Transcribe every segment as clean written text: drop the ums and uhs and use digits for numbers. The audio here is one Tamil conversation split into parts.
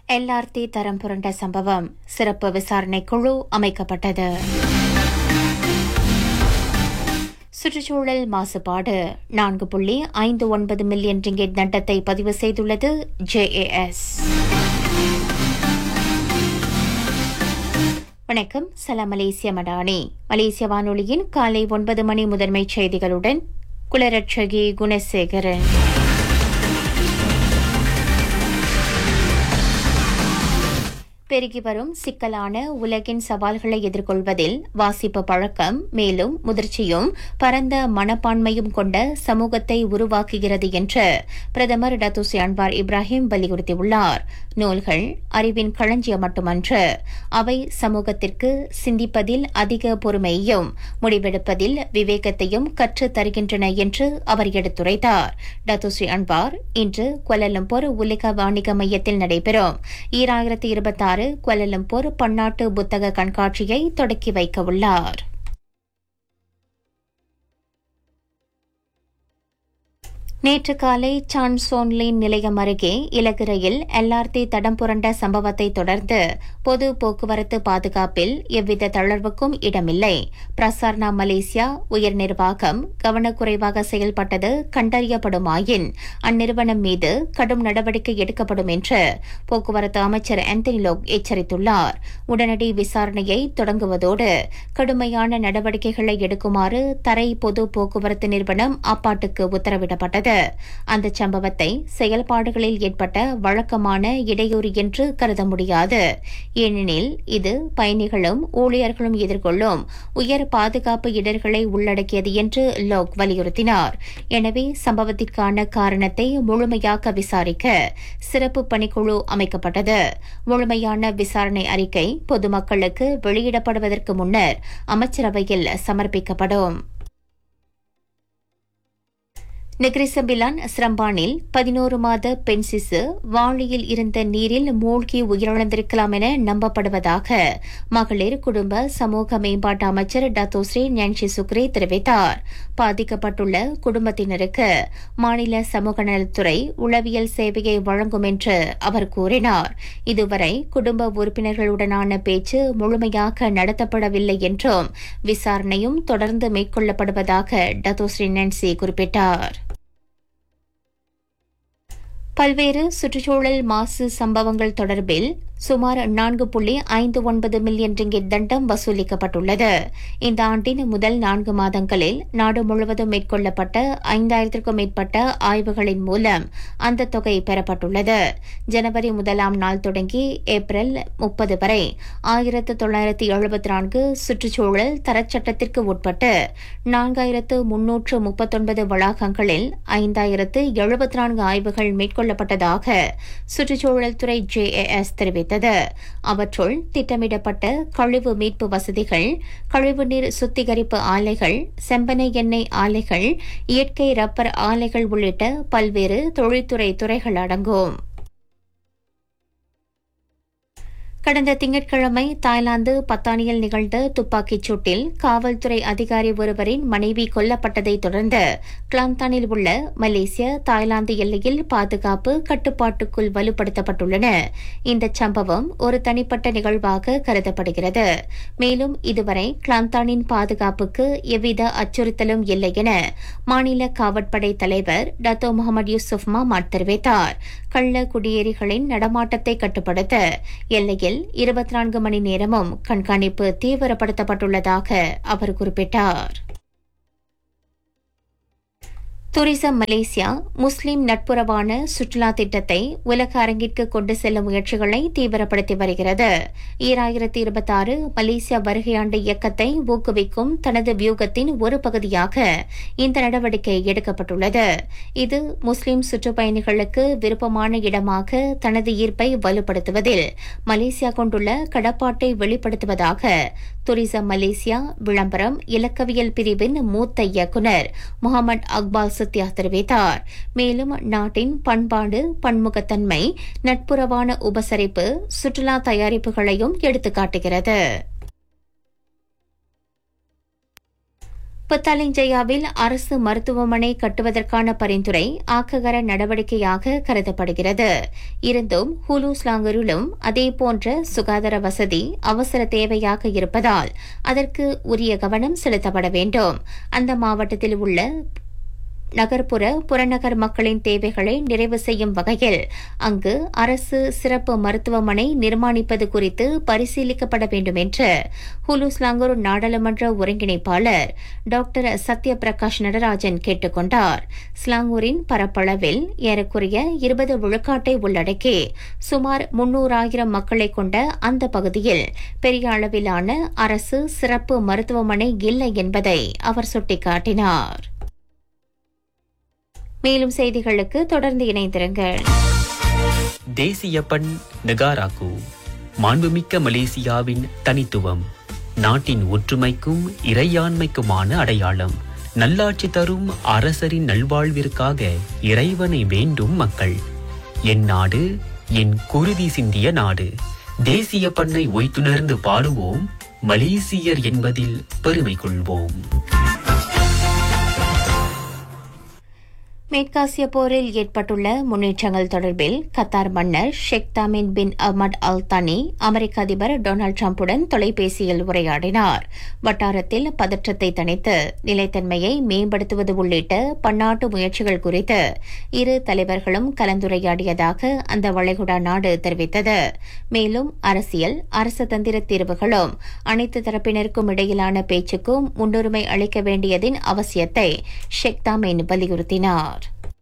எல்ஆர்டி தரம் புரண்ட சம்பவம், சிறப்பு விசாரணை குழு அமைக்கப்பட்டது. சுற்றுச்சூழல் மாசுபாடு 4.59 மில்லியன் ரிங்கெட் தண்டத்தை பதிவு செய்துள்ளது JAS. வணக்கம், சலாம் மலேசிய மடானி. மலேசிய வானொலியின் காலை 9 மணி முதன்மைச் செய்திகளுடன் குலரட்சகி குணசேகரன். பெருகி வரும் சிக்கலான உலகின் சவால்களை எதிர்கொள்வதில் வாசிப்பு பழக்கம் மேலும் முதிர்ச்சியும் பரந்த மனப்பான்மையும் கொண்ட சமூகத்தை உருவாக்குகிறது என்று பிரதமர் டத்தோஸ்ரீ அன்வார் இப்ராஹிம் வலியுறுத்தியுள்ளார். நூல்கள் அறிவின் களஞ்சியம் மட்டுமன்று, அவை சமூகத்திற்கு சிந்திப்பதில் அதிக பொறுமையையும் முடிவெடுப்பதில் விவேகத்தையும் கற்றுத் தருகின்றன என்று அவர் எடுத்துரைத்தார். டத்தோஸ்ரீ அன்வார் இன்று குவாலலம்பூர் உலக வாணிக மையத்தில் நடைபெறும் 2026 குவாலலம்பூர் பன்னாட்டு புத்தக கண்காட்சியை தொடக்கி வைக்க உள்ளார். நேற்று காலை சான்சோன்லின் நிலையம் அருகே இலகு ரயில் எல்ஆர்டி தடம் புரண்ட சம்பவத்தை தொடர்ந்து பொது போக்குவரத்து பாதுகாப்பில் எவ்வித தளர்வுக்கும் இடமில்லை. பிரசார்னா மலேசியா உயர் நிர்வாகம் கவனக்குறைவாக செயல்பட்டது கண்டறியப்படுமாயின் அந்நிறுவனம் மீது கடும் நடவடிக்கை எடுக்கப்படும் என்று போக்குவரத்து அமைச்சர் ஆந்தனி லோக் எச்சரித்துள்ளார். உடனடி விசாரணையை தொடங்குவதோடு கடுமையான நடவடிக்கைகளை எடுக்குமாறு தரை பொது போக்குவரத்து நிறுவனம் அப்பாட்டுக்கு உத்தரவிடப்பட்டது. அந்த சம்பவத்தை செயல்பாடுகளில் ஏற்பட்ட வழக்கமான இடையூறு என்று கருத முடியாது. ஏனெனில் இது பயணிகளும் ஊழியர்களும் எதிர்கொள்ளும் உயர் பாதுகாப்பு இடர்களை உள்ளடக்கியது என்று லோக் வலியுறுத்தினார். எனவே சம்பவத்திற்கான காரணத்தை முழுமையாக விசாரிக்க சிறப்பு பணிக்குழு அமைக்கப்பட்டது. முழுமையான விசாரணை அறிக்கை பொதுமக்களுக்கு வெளியிடப்படுவதற்கு முன்னர் அமைச்சரவையில் சமர்ப்பிக்கப்படும். நெகிரி செம்பிலான் ஸ்ரம்பானில் 11 மாத பெண் சிசு வாளியில் இருந்த நீரில் மூழ்கி உயிரிழந்திருக்கலாம் என நம்பப்படுவதாக மகளிர் குடும்ப சமூக மேம்பாட்டு அமைச்சர் டத்தோஸ்ரீ ஞான்சி சுக்ரே தெரிவித்தார். பாதிக்கப்பட்டுள்ள குடும்பத்தினருக்கு மாநில சமூக நலத்துறை உளவியல் சேவையை வழங்கும் என்று அவர் கூறினார். இதுவரை குடும்ப உறுப்பினர்களுடனான பேச்சு முழுமையாக நடத்தப்படவில்லை என்றும் விசாரணையும் தொடர்ந்து மேற்கொள்ளப்படுவதாக டத்தோஸ்ரீ ஞான்சி குறிப்பிட்டார். பல்வேறு சுற்றுச்சூழல் மாசு சம்பவங்கள் தொடர்பில் சுமார் 4.59 மில்லியன் ரிங்கெட் தண்டம் வசூலிக்கப்பட்டுள்ளது. இந்த ஆண்டின் முதல் 4 மாதங்களில் நாடு முழுவதும் மேற்கொள்ளப்பட்ட 5000க்கும் மேற்பட்ட ஆய்வுகளின் மூலம் அந்த தொகை பெறப்பட்டுள்ளது. ஜனவரி 1ஆம் நாள் தொடங்கி ஏப்ரல் 30 வரை 1974 சுற்றுச்சூழல் தரச்சட்டத்திற்கு உட்பட்டு 4339 வளாகங்களில் 5074 ஆய்வுகள் மேற்கொள்ளப்பட்டதாக சுற்றுச்சூழல் துறை JAS தெரிவித்தது. அவற்றுள் திட்டமிடப்பட்ட கழிவு மீட்பு வசதிகள், கழிவுநீர் சுத்திகரிப்பு ஆலைகள், செம்பனை எண்ணெய் ஆலைகள், இயற்கை ரப்பர் ஆலைகள் உள்ளிட்ட பல்வேறு தொழில்துறை துறைகள் அடங்கும். கடந்த திங்கட்கிழமை தாய்லாந்து பத்தானியில் நிகழ்ந்த துப்பாக்கிச் சூட்டில் காவல்துறை அதிகாரி ஒருவரின் மனைவி கொல்லப்பட்டதை தொடர்ந்து கிளாந்தானில் உள்ள மலேசிய தாய்லாந்து எல்லையில் பாதுகாப்பு கட்டுப்பாட்டுக்குள் வலுப்படுத்தப்பட்டுள்ளன. இந்த சம்பவம் ஒரு தனிப்பட்ட நிகழ்வாக கருதப்படுகிறது. மேலும் இதுவரை கிளாந்தானின் பாதுகாப்புக்கு எவ்வித அச்சுறுத்தலும் இல்லை என மாநில காவற்படை தலைவர் டத்தோ முகமது யூசுப் மாமாட் தெரிவித்தார். கள்ள குடியேறிகளின் நடமாட்டத்தை கட்டுப்படுத்த எல்லையில் 24 மணி நேரமும் கண்காணிப்பு தீவிரப்படுத்தப்பட்டுள்ளதாக அவர் குறிப்பிட்டார். டூரிசம் மலேசியா முஸ்லிம் நட்புறவான சுற்றுலா திட்டத்தை உலக அரங்கிற்கு கொண்டு செல்லும் முயற்சிகளை தீவிரப்படுத்தி வருகிறது. 2026 மலேசியா வருகையாண்டு இயக்கத்தை ஊக்குவிக்கும் தனது வியூகத்தின் ஒரு பகுதியாக இந்த நடவடிக்கை எடுக்கப்பட்டுள்ளது. இது முஸ்லிம் சுற்றுப்பயணிகளுக்கு விருப்பமான இடமாக தனது ஈர்ப்பை வலுப்படுத்துவதில் மலேசியா கொண்டுள்ள கடப்பாட்டை வெளிப்படுத்துவதாக டூரிசம் மலேசியா விளம்பரம் இலக்கவியல் பிரிவின் மூத்த இயக்குநர் முகமது அக்பால் சத்யா தெரிவித்தார். மேலும் நாட்டின் பண்பாடு, பன்முகத்தன்மை, நட்புறவான உபசரிப்பு, சுற்றுலா தயாரிப்புகளையும் எடுத்துக்காட்டுகிறது. புத்தாலிஞ்சயாவில் அரசு மருத்துவமனை கட்டுவதற்கான பரிந்துரை ஆக்ககர நடவடிக்கையாக கருதப்படுகிறது. இருந்தும் ஹுலு ஸ்லாங்கரிலும் அதேபோன்ற சுகாதார வசதி அவசர தேவையாக இருப்பதால் அதற்கு உரிய கவனம் செலுத்தப்பட வேண்டும். அந்த மாவட்டத்தில் உள்ள நகர்ப்புற புறநகர் மக்களின் தேவைகளை நிறைவு செய்யும் வகையில் அங்கு அரசு சிறப்பு மருத்துவமனை நிர்மாணிப்பது குறித்து பரிசீலிக்கப்பட வேண்டும் என்று ஹுலு ஸ்லாங்கூர் நாடாளுமன்ற ஒருங்கிணைப்பாளர் டாக்டர் சத்ய பிரகாஷ் நடராஜன் கேட்டுக் கொண்டார். ஸ்லாங்கூரின் பரப்பளவில் ஏறக்குறைய 20 விழுக்காட்டை உள்ளடக்கி சுமார் 300,000 மக்களை கொண்ட அந்த பகுதியில் பெரிய அளவிலான அரசு சிறப்பு மருத்துவமனை இல்லை என்பதை அவர் சுட்டிக்காட்டினார். மேலும் செய்திகளுக்கு தொடர்ந்து இணைந்திருங்கள். தேசிய பண் நெகாராக்கு மாண்புமிக்க மலேசியாவின் தனித்துவம், நாட்டின் ஒற்றுமைக்கும் இறையாண்மைக்குமான அடையாளம். நல்லாட்சி தரும் அரசரின் நல்வாழ்விற்காக இறைவனை வேண்டும் மக்கள். என் நாடு என் குருதி சிந்திய நாடு. தேசிய பண்ணை ஒய்த்துணர்ந்து பாடுவோம், மலேசியர் என்பதில் பெருமை கொள்வோம். மேற்காசிய போரில் ஏற்பட்டுள்ள முன்னேற்றங்கள் தொடர்பில் கத்தார் மன்னர் ஷேக் தாமின் பின் அஹ்மத் அல் தானி அமெரிக்க அதிபர் டொனால்டு டிரம்புடன் தொலைபேசியில் உரையாடினார். வட்டாரத்தில் பதற்றத்தை தணித்து நிலைத்தன்மையை மேம்படுத்துவது உள்ளிட்ட பன்னாட்டு முயற்சிகள் குறித்து இரு தலைவர்களும் கலந்துரையாடியதாக அந்த வளைகுடா நாடு தெரிவித்தது. மேலும் அரசியல், அரசு தந்திர தீர்வுகளும் அனைத்து தரப்பினருக்கும் இடையிலான பேச்சுக்கும் முன்னுரிமை அளிக்க வேண்டியதின் அவசியத்தை ஷேக் தாமின் வலியுறுத்தினார்.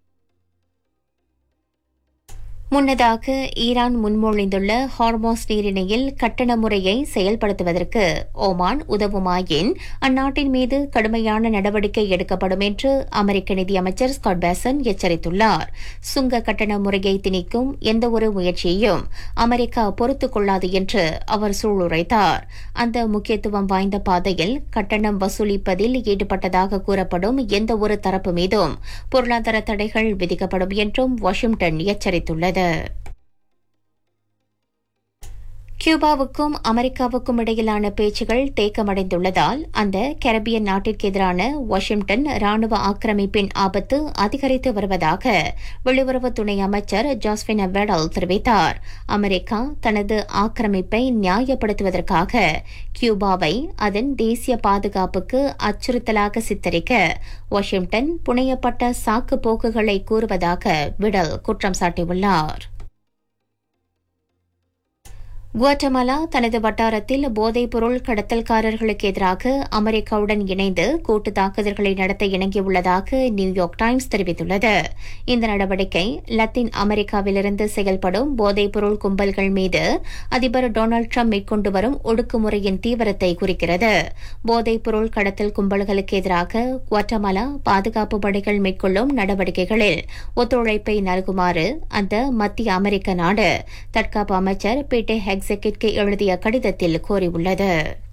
முன்னதாக ஈரான் முன்மொழிந்துள்ள ஹார்மோஸ் நீரிணையில் கட்டண முறையை செயல்படுத்துவதற்கு ஓமான் உதவுமாயின் அந்நாட்டின் மீது கடுமையான நடவடிக்கை எடுக்கப்படும் என்று அமெரிக்க நிதியமைச்சர் ஸ்காட் பேசன் எச்சரித்துள்ளார். சுங்க கட்டண முறையை திணிக்கும் எந்தவொரு முயற்சியையும் அமெரிக்கா பொறுத்துக் கொள்ளாது என்று அவர் சூளுரைத்தார். அந்த முக்கியத்துவம் வாய்ந்த பாதையில் கட்டணம் வசூலிப்பதில் ஈடுபட்டதாக கூறப்படும் எந்தவொரு தரப்பு மீதும் பொருளாதார தடைகள் விதிக்கப்படும் என்றும் வாஷிங்டன் எச்சரித்துள்ளது. கியூபாவுக்கும் அமெரிக்காவுக்கும் இடையிலான பேச்சுகள் தேக்கமடைந்துள்ளதால் அந்த கரீபியன் நாட்டிற்கு எதிரான வாஷிங்டன் ராணுவ ஆக்கிரமிப்பின் ஆபத்து அதிகரித்து வருவதாக வெளியுறவு துணை அமைச்சர் ஜாஸ்பின் வெடல் தெரிவித்தார். அமெரிக்கா தனது ஆக்கிரமிப்பை நியாயப்படுத்துவதற்காக கியூபாவை அதன் தேசிய பாதுகாப்புக்கு அச்சுறுத்தலாக சித்தரிக்க வாஷிங்டன் புனையப்பட்ட சாக்கு போக்குகளை கூறுவதாக விடல் குற்றம் சாட்டியுள்ளார். குவாட்டமாலா தனது வட்டாரத்தில் போதைப்பொருள் கடத்தல்காரர்களுக்கு எதிராக அமெரிக்காவுடன் இணைந்து கூட்டு தாக்குதல்களை நடத்த இணங்கியுள்ளதாக நியூயார்க் டைம்ஸ் தெரிவித்துள்ளது. இந்த நடவடிக்கை லத்தீன் அமெரிக்காவிலிருந்து செயல்படும் போதைப்பொருள் கும்பல்கள் மீது அதிபர் டொனால்டு டிரம்ப் மேற்கொண்டு வரும் ஒடுக்குமுறையின் தீவிரத்தை குறிக்கிறது. போதைப்பொருள் கடத்தல் கும்பல்களுக்கு எதிராக குவாட்டமாலா பாதுகாப்பு படைகள் மேற்கொள்ளும் நடவடிக்கைகளில் ஒத்துழைப்பை நல்குமாறு அந்த மத்திய அமெரிக்க நாடு தற்காப்பு அமைச்சர் பீட்டர் ஹெக்ஸெக்கிற்கு எழுதிய கடிதத்தில் கோரியுள்ளது.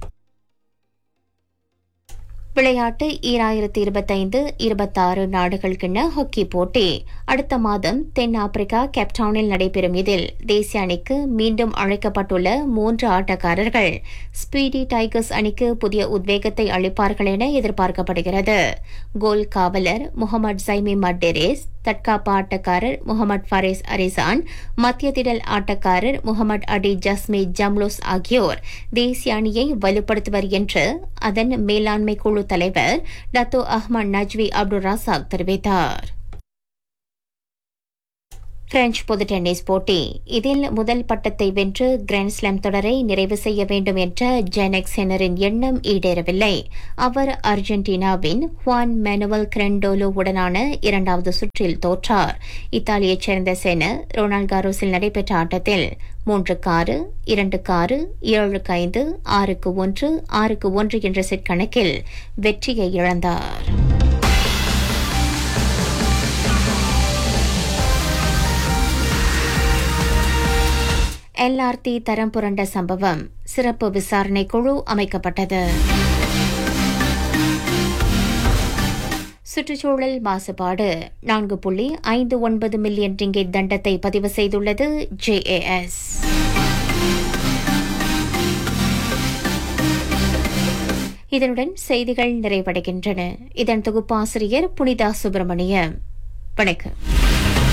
விளையாட்டு 2025-26 நாடுகள் கிண்ண ஹாக்கி போட்டி அடுத்த மாதம் தென் ஆப்பிரிக்கா கேப்டவுனில் நடைபெறும். இதில் தேசிய அணிக்கு மீண்டும் அழைக்கப்பட்டுள்ள 3 ஆட்டக்காரர்கள் ஸ்பீடி டைகர்ஸ் அணிக்கு புதிய உத்வேகத்தை அளிப்பார்கள் என எதிர்பார்க்கப்படுகிறது. கோல் காவலர் முகமது சைமி மட்டெரேஸ், தற்காப்பு ஆட்டக்காரர் முகமது ஃபாரிஸ் அரிசான், மத்திய திடல் ஆட்டக்காரர் முகமது அடி ஜஸ்மி ஜம்லோஸ் ஆகியோர் தேசிய அணியை வலுப்படுத்துவர் என்று அதன் மேலாண்மை குழு தலைவர் டத்தோ அஹ்மத் நஜ்வி அப்துல் ரசாக் தெரிவித்தார். பிரெஞ்சு பொது டென்னிஸ் போட்டி இதில் முதல் பட்டத்தை வென்று கிராண்ட்ஸ்லாம் தொடரை நிறைவு செய்ய வேண்டும் என்ற ஜெனெக் செனரின் எண்ணம் ஈடேறவில்லை. அவர் அர்ஜென்டினாவின் ஹுவான் மேனுவல் கிரெண்டோலோ உடனான 2வது சுற்றில் தோற்றார். இத்தாலியைச் சேர்ந்த செனர் ரொனால்ட் காரோஸில் நடைபெற்ற ஆட்டத்தில் 3-6, 2-6, 7-5, 6-1, 6-1 என்ற செட் கணக்கில் வெற்றியை இழந்தார். LRT தரம் புரண்ட சம்பவம், சிறப்பு விசாரணை குழு அமைக்கப்பட்டது. சுற்றுச்சூழல் மாசுபாடு 4.59 மில்லியன் ரிங்கெட் தண்டத்தை பதிவு செய்துள்ளது JAS. இதனுடன் செய்திகள் நிறைவடைகின்றன. இதன் தொகுப்பாசிரியர் புனிதா சுப்பிரமணியம். வணக்கம்.